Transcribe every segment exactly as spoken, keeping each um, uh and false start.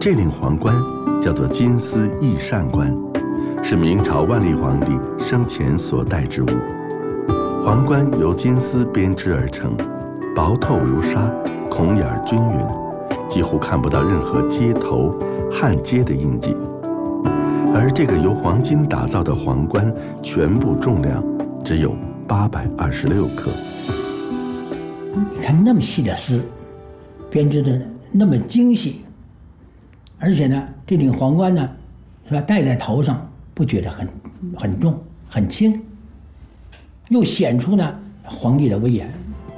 这顶皇冠叫做金丝翼扇冠，是明朝万历皇帝生前所戴之物。皇冠由金丝编织而成，薄透如纱，孔眼均匀，几乎看不到任何接头、焊接的印记。而这个由黄金打造的皇冠，全部重量只有八百二十六克。 你看那么细的丝，编织的那么精细，而且呢，这顶皇冠呢，是吧，戴在头上不觉得很很重、很轻，又显出呢皇帝的威严。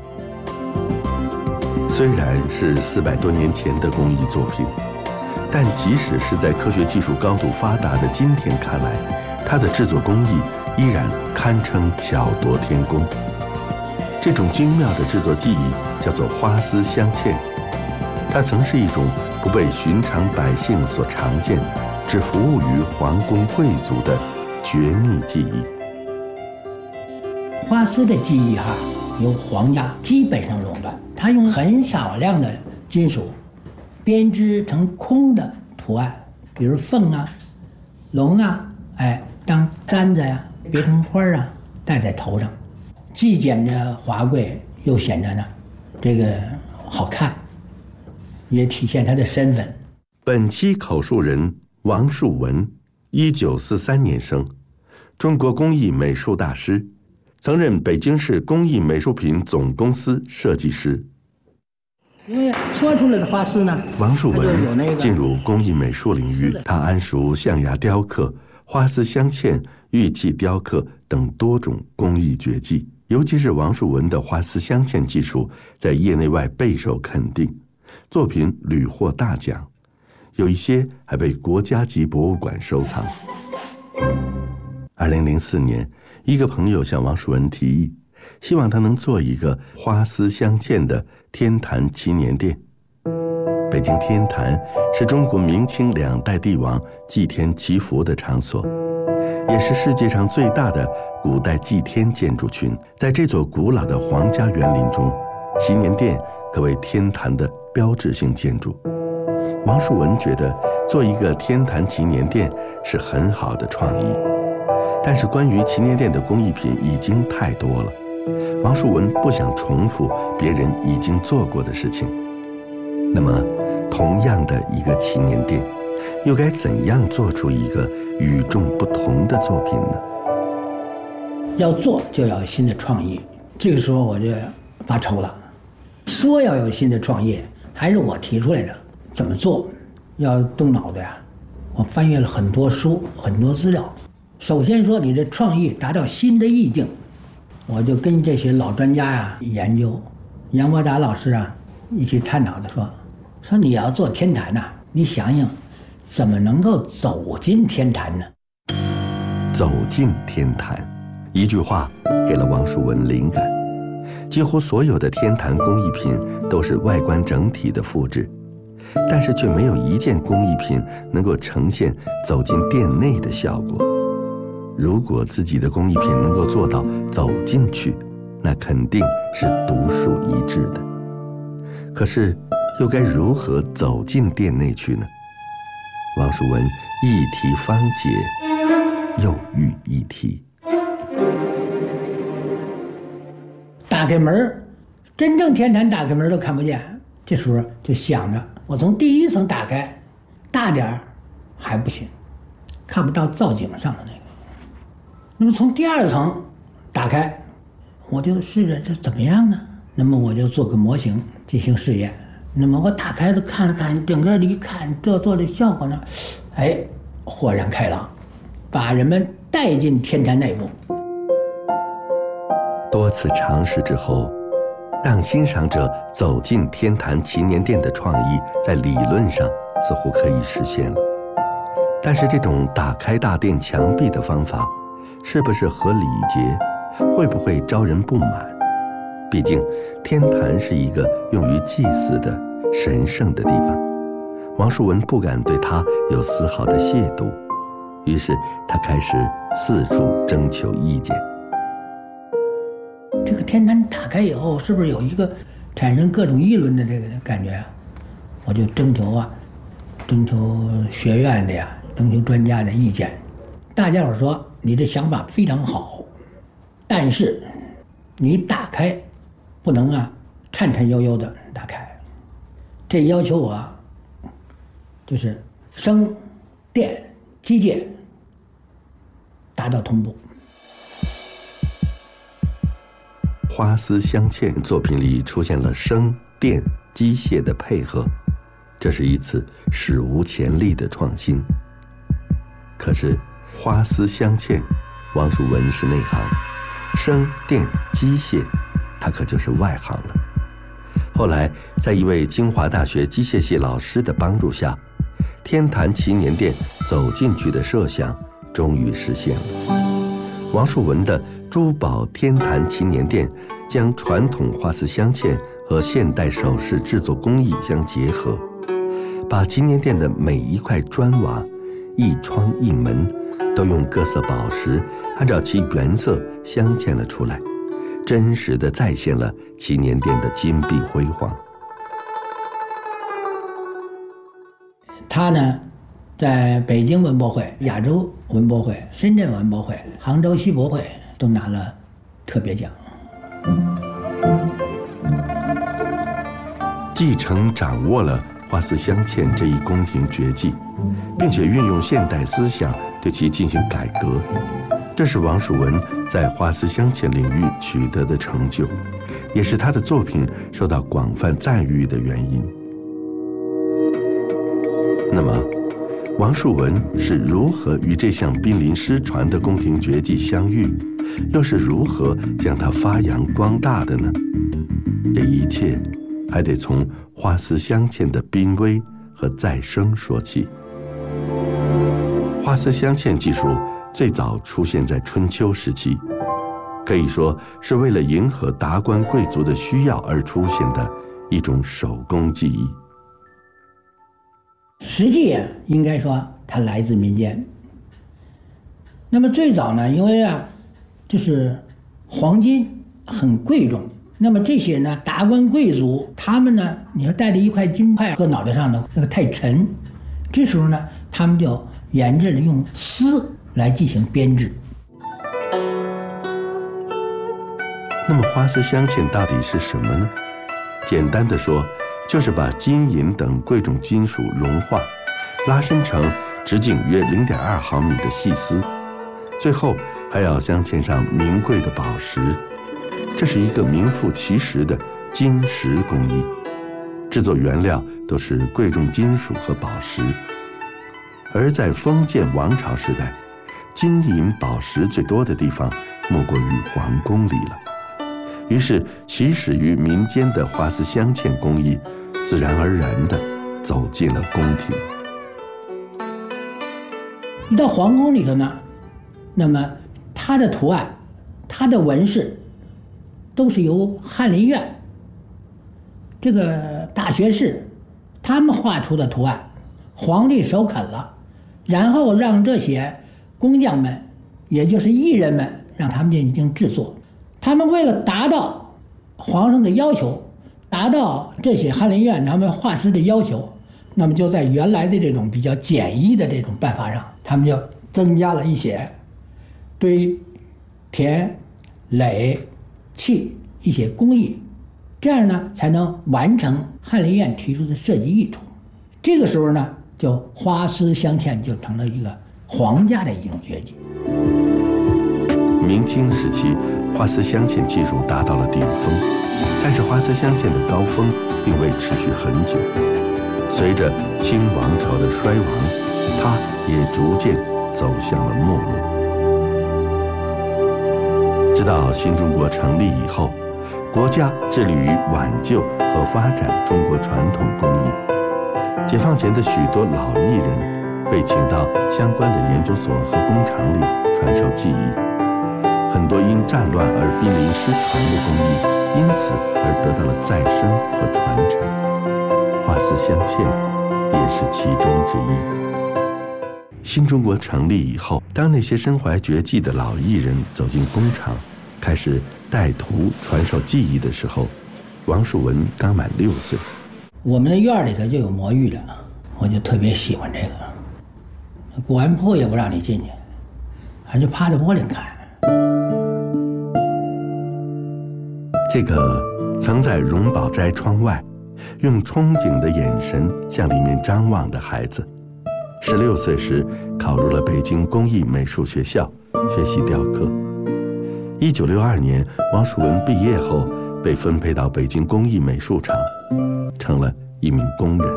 虽然是四百多年前的工艺作品，但即使是在科学技术高度发达的今天看来，它的制作工艺依然堪称巧夺天工。这种精妙的制作技艺叫做花丝镶嵌，它曾是一种不被寻常百姓所常见，只服务于皇宫贵族的绝密技艺。 花丝的技艺哈，由皇家基本上垄断，它用很少量的金属编织成空的图案，比如凤啊、龙啊，哎，当簪子呀、啊、别成花啊，戴在头上，既显着华贵，又显着呢这个好看，也体现他的身份。 本期口述人王树文，一九四三年生，中国工艺美术大师，曾任北京市工艺美术品总公司设计师。 因为说出来的花丝呢， 王树文进入工艺美术领域，他谙熟象牙雕刻、花丝镶嵌、玉器雕刻等多种工艺绝技，尤其是王树文的花丝镶嵌技术，在业内外备受肯定，作品屡获大奖，有一些还被国家级博物馆收藏。二零零四年，一个朋友向王树文提议，希望他能做一个花丝镶嵌的天坛祈年殿。北京天坛是中国明清两代帝王祭天祈福的场所，也是世界上最大的古代祭天建筑群。在这座古老的皇家园林中，祈年殿可谓天坛的标志性建筑。王树文觉得做一个天坛祈年殿是很好的创意，但是关于祈年殿的工艺品已经太多了，王树文不想重复别人已经做过的事情。那么同样的一个祈年殿，又该怎样做出一个与众不同的作品呢？ 要做就要有新的创意，这个时候我就发愁了。说要有新的创意，还是我提出来的，怎么做要动脑子呀。我翻阅了很多书，很多资料。首先说你的创意达到新的意境，我就跟这些老专家呀研究，杨伯达老师啊一起探讨的说，说你要做天坛呐、啊，你想想怎么能够走进天坛呢？ 走进天坛，一句话给了王树文灵感。几乎所有的天坛工艺品都是外观整体的复制，但是却没有一件工艺品能够呈现走进殿内的效果。如果自己的工艺品能够做到走进去，那肯定是独树一帜的。可是又该如何走进殿内去呢？王树文一题方解，又遇一题。 打开门，真正天坛打开门都看不见。这时候就想着，我从第一层打开，大点儿还不行，看不到造景上的那个。那么从第二层打开，我就试着这怎么样呢？那么我就做个模型进行试验。那么我打开了看了看，整个一看这做的效果呢，哎，豁然开朗，把人们带进天坛内部。 多次尝试之后，让欣赏者走进天坛祈年殿的创意，在理论上似乎可以实现了。但是这种打开大殿墙壁的方法，是不是合礼节？会不会招人不满？毕竟天坛是一个用于祭祀的神圣的地方，王树文不敢对它有丝毫的亵渎，于是他开始四处征求意见。 这个天坛打开以后，是不是有一个产生各种议论的这个感觉啊？我就征求啊， 征求学院的呀，征求专家的意见。大家伙说你这想法非常好，但是你打开不能啊颤颤悠悠的打开，这要求我就是声、电、机械达到同步。 花丝镶嵌作品里出现了声、电、机械的配合，这是一次史无前例的创新。可是花丝镶嵌，王树文是内行，声、电、机械，他可就是外行了。后来，在一位清华大学机械系老师的帮助下，天坛祈年殿走进去的设想终于实现了。王树文的珠宝天坛祈年殿将传统花丝镶嵌和现代首饰制作工艺相结合，把祈年殿的每一块砖瓦、一窗一门都用各色宝石按照其原色镶嵌了出来，真实地再现了祈年殿的金碧辉煌。 他呢，在北京文博会、亚洲文博会、深圳文博会、杭州西博会都拿了特别奖。 继承掌握了花丝镶嵌这一宫廷绝技，并且运用现代思想对其进行改革，这是王树文在花丝镶嵌领域取得的成就，也是他的作品受到广泛赞誉的原因。那么，王树文是如何与这项濒临失传的宫廷绝技相遇，又是如何将它发扬光大的呢？这一切还得从花丝镶嵌的濒危和再生说起。花丝镶嵌技术最早出现在春秋时期，可以说是为了迎合达官贵族的需要而出现的一种手工技艺。 实际啊，应该说它来自民间。那么最早呢，因为啊，就是黄金很贵重，那么这些呢达官贵族，他们呢，你要带着一块金块搁脑袋上呢，那个太沉，这时候呢，他们就研制了用丝来进行编制。 那么花丝镶嵌到底是什么呢？简单的说，就是把金银等贵重金属融化，拉伸成直径约 零点二毫米的细丝，最后还要镶嵌上名贵的宝石，这是一个名副其实的金石工艺，制作原料都是贵重金属和宝石。而在封建王朝时代，金银宝石最多的地方莫过于皇宫里了。于是起始于民间的花丝镶嵌工艺自然而然地走进了宫廷。 一到皇宫里头呢，那么它的图案、它的纹饰都是由翰林院这个大学士他们画出的图案，皇帝首肯了，然后让这些工匠们，也就是艺人们，让他们进行制作。他们为了达到皇上的要求，达到这些翰林院他们画师的要求，那么就在原来的这种比较简易的这种办法上，他们就增加了一些堆、填、垒、砌一些工艺，这样呢才能完成翰林院提出的设计意图。这个时候呢，就花丝镶嵌就成了一个皇家的一种绝技。 明清时期，花丝镶嵌技术达到了顶峰，但是花丝镶嵌的高峰并未持续很久。随着清王朝的衰亡，它也逐渐走向了没落。直到新中国成立以后，国家致力于挽救和发展中国传统工艺。解放前的许多老艺人被请到相关的研究所和工厂里传授技艺，很多因战乱而濒临失传的工艺，因此而得到了再生和传承。花丝镶嵌也是其中之一。新中国成立以后，当那些身怀绝技的老艺人走进工厂，开始带徒传授技艺的时候，王树文刚满六岁。 我们的院里头就有魔芋了， 我就特别喜欢这个。古玩铺也不让你进去，还就趴在玻璃看。 这个曾在荣宝斋窗外用憧憬的眼神向里面张望的孩子，十六岁时考入了北京工艺美术学校学习雕刻。一九六二年，王曙文毕业后被分配到北京工艺美术厂，成了一名工人。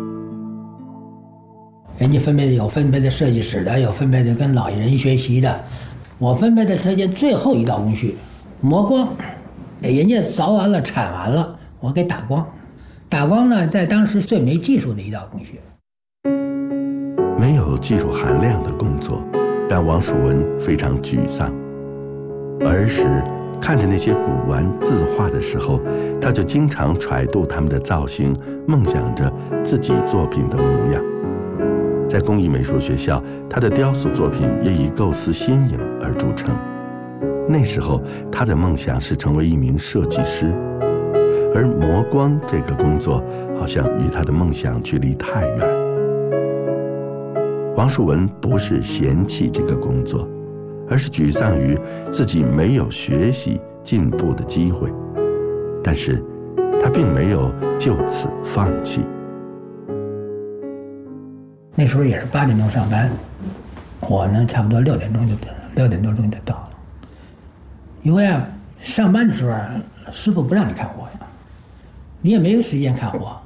人家分配的有分配的设计史的，有分配的跟老人学习的，我分配的是件最后一道工序，磨光。人家凿完了铲完了，我给打光。打光呢，在当时最没技术的一道工序。 没有技术含量的工作让王曙文非常沮丧。儿时看着那些古玩字画的时候，他就经常揣度他们的造型，梦想着自己作品的模样。在工艺美术学校，他的雕塑作品也以构思新颖而著称。那时候他的梦想是成为一名设计师，而磨光这个工作好像与他的梦想距离太远。王曙文不是嫌弃这个工作，而是沮丧于自己没有学习进步的机会，但是他并没有就此放弃。 那时候也是八点钟上班，我呢差不多六点钟就六点多钟就到了。因为啊，上班的时候师傅不让你看活呀，你也没有时间看活。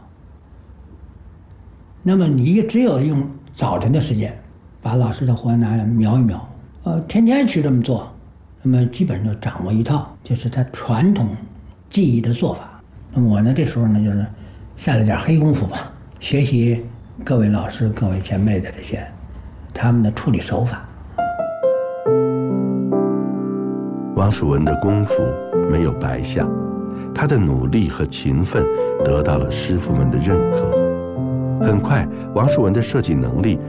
那么你只有用早晨的时间，把老师的活拿来描一描，呃，天天去这么做，那么基本就掌握一套，就是他传统技艺的做法。那么我呢，这时候呢，就是下了点黑功夫吧，学习各位老师、各位前辈的这些他们的处理手法。 王曙文的功夫没有白下，他的努力和勤奋得到了师傅们的认可。很快，王曙文的设计能力